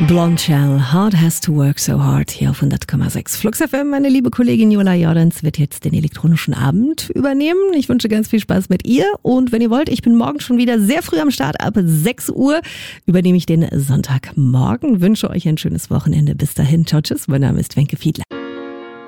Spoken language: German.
Blonde Shell, Hard Has to Work So Hard, hier auf 100,6 Flux FM. Meine liebe Kollegin Jola Jordans wird jetzt den elektronischen Abend übernehmen. Ich wünsche ganz viel Spaß mit ihr und wenn ihr wollt, ich bin morgen schon wieder sehr früh am Start, ab 6 Uhr übernehme ich den Sonntagmorgen. Wünsche euch ein schönes Wochenende. Bis dahin, ciao, tschüss, mein Name ist Wenke Fiedler.